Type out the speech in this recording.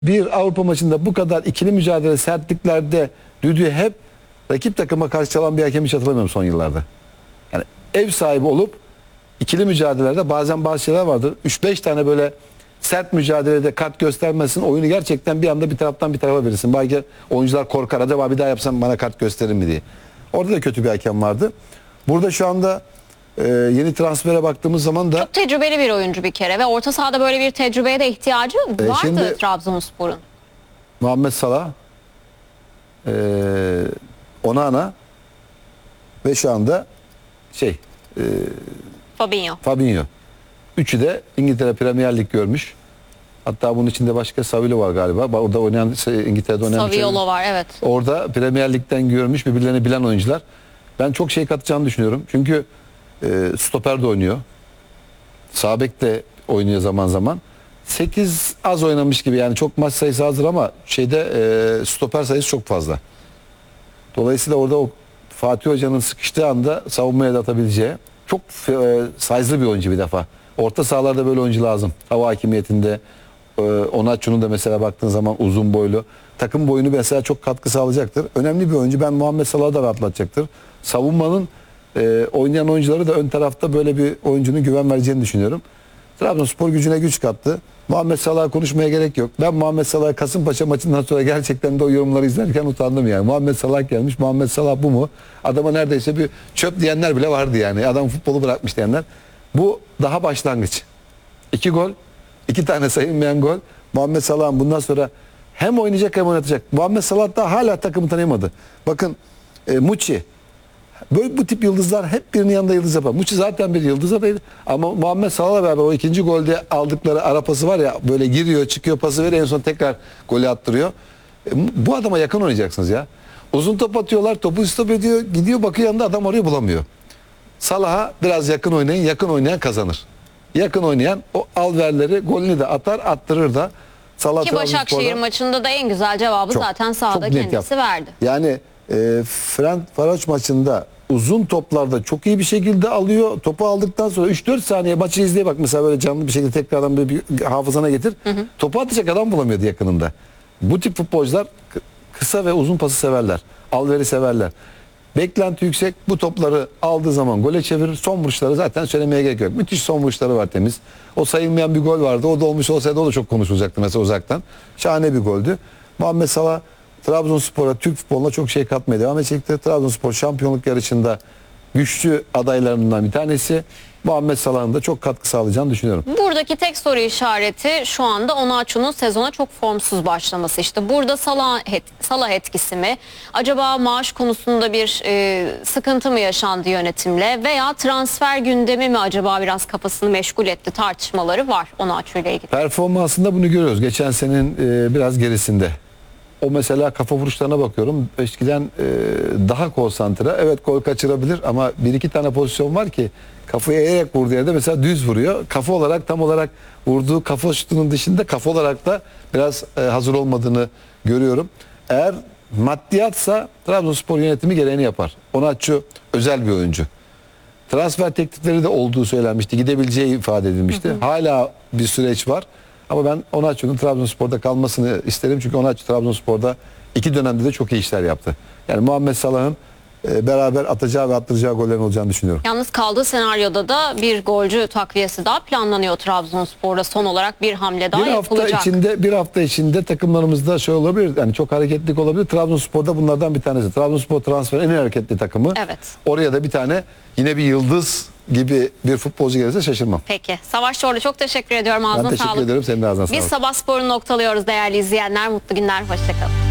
bir Avrupa maçında bu kadar ikili mücadele sertliklerde düdüğü hep rakip takıma karşı çalan bir hakem hiç hatırlamıyorum son yıllarda. Yani ev sahibi olup ikili mücadelelerde bazen bazı şeyler vardır. 3-5 tane böyle sert mücadelede kart göstermesin, oyunu gerçekten bir anda bir taraftan bir tarafa verirsin. Belki oyuncular korkar, acaba bir daha yapsam bana kart gösterir mi diye. Orada da kötü bir hakem vardı. Burada şu anda yeni transfere baktığımız zaman da çok tecrübeli bir oyuncu bir kere ve orta sahada böyle bir tecrübeye de ihtiyacı vardı şimdi Trabzonspor'un. Muhammed Salah, Onana ve şu anda Fabinho. Üçü de İngiltere Premier Lig görmüş. Hatta bunun içinde başka Savilo var galiba. Orada oynayan, İngiltere'de oynayan Saviolo var, evet. Orada Premier Lig'den görmüş, birbirlerini bilen oyuncular. Ben çok şey katacağını düşünüyorum. Çünkü stoper de oynuyor. Sağ bek de oynuyor zaman zaman. 8 az oynamış gibi, yani çok maç sayısı azdır ama stoper sayısı çok fazla. Dolayısıyla orada o Fatih Hoca'nın sıkıştığı anda savunmaya da atabileceği çok size'lı bir oyuncu bir defa. Orta sahalarda böyle oyuncu lazım. Hava hakimiyetinde Onaçu'nun da mesela baktığın zaman uzun boylu. Takım boyunu mesela çok katkı sağlayacaktır. Önemli bir oyuncu. Ben Muhammed Salah'ı da rahatlatacaktır. Savunmanın oynayan oyuncuları da ön tarafta böyle bir oyuncunun güven vereceğini düşünüyorum. Trabzonspor gücüne güç kattı. Muhammed Salah'a konuşmaya gerek yok. Ben Muhammed Salah'a Kasımpaşa maçından sonra gerçekten de o yorumları izlerken utandım yani. Muhammed Salah gelmiş. Muhammed Salah bu mu? Adama neredeyse bir çöp diyenler bile vardı yani. Adam futbolu bırakmış diyenler. Bu daha başlangıç. 2 gol, 2 tane sayılmayan gol. Muhammed Salah'ın bundan sonra hem oynayacak hem oynatacak. Muhammed Salah da hala takımı tanıyamadı. Bakın Muçi. Böyle bu tip yıldızlar hep birinin yanında yıldız yapar. Muçi zaten bir yıldız adaydı. Ama Muhammed Salah'la beraber o ikinci golde aldıkları ara pası var ya, böyle giriyor çıkıyor, pası veriyor, en son tekrar golü attırıyor. Bu adama yakın oynayacaksınız ya. Uzun top atıyorlar, topu stop ediyor, gidiyor bakıyor yanında, adam orayı bulamıyor. Salah'a biraz yakın oynayın, yakın oynayan kazanır. Yakın oynayan o alverleri, golünü de atar, attırır da. Salah Ki Başakşehir maçında da en güzel cevabı zaten sahada kendisi verdi. Yani Fenerbahçe maçında uzun toplarda çok iyi bir şekilde alıyor. Topu aldıktan sonra 3-4 saniye maçı izleye bak mesela, böyle canlı bir şekilde tekrardan bir hafızana getir. Topu atacak adam bulamıyordu yakınında. Bu tip futbolcular kısa ve uzun pası severler. Alveri severler. Beklenti yüksek. Bu topları aldığı zaman gole çevirir. Son vuruşları zaten söylemeye gerek yok. Müthiş son vuruşları var, temiz. O sayılmayan bir gol vardı. O da olmuş olsaydı o da çok konuşulacaktı mesela uzaktan. Şahane bir goldü. Muhammed Salah Trabzonspor'a, Türk futboluna çok şey katmaya devam edecektir. Trabzonspor şampiyonluk yarışında güçlü adaylarından bir tanesi. Muhammed Salah'ın da çok katkı sağlayacağını düşünüyorum. Buradaki tek soru işareti şu anda Onaçu'nun sezona çok formsuz başlaması. İşte burada Salah etkisi mi? Acaba maaş konusunda bir sıkıntı mı yaşandı yönetimle? Veya transfer gündemi mi acaba biraz kafasını meşgul etti, tartışmaları var Onaçu ile ilgili. Performansında bunu görüyoruz. Geçen senenin biraz gerisinde. O mesela kafa vuruşlarına bakıyorum. Eskiden daha konsantre. Evet, gol kaçırabilir ama bir iki tane pozisyon var ki kafayı eğerek vurduğu yerde mesela düz vuruyor. Kafa olarak, tam olarak vurduğu kafa şutunun dışında kafa olarak da biraz hazır olmadığını görüyorum. Eğer maddiyatsa Trabzonspor yönetimi gereğini yapar. Onaçu özel bir oyuncu. Transfer teklifleri de olduğu söylenmişti. Gidebileceği ifade edilmişti. Hala bir süreç var. Ama ben Onaçu'nun Trabzonspor'da kalmasını isterim. Çünkü Onaçu Trabzonspor'da 2 dönemde de çok iyi işler yaptı. Yani Muhammed Salah'ın beraber atacağı ve attıracağı gollerin olacağını düşünüyorum. Yalnız kaldığı senaryoda da bir golcü takviyesi daha planlanıyor Trabzonspor'da. Son olarak bir hamle daha yapılacak. Bir hafta içinde takımlarımızda şey olabilir. Yani çok hareketlilik olabilir. Trabzonspor'da bunlardan bir tanesi. Trabzonspor transferin en hareketli takımı. Evet. Oraya da bir tane yine bir yıldız gibi bir futbolcu gelirse şaşırmam. Peki. Savaş Çorlu, çok teşekkür ediyorum. Ağzına sağlık. Ben teşekkür ederim. Senin de ağzına sağlık. Biz Sabah Spor'u noktalıyoruz değerli izleyenler. Mutlu günler. Hoşçakalın.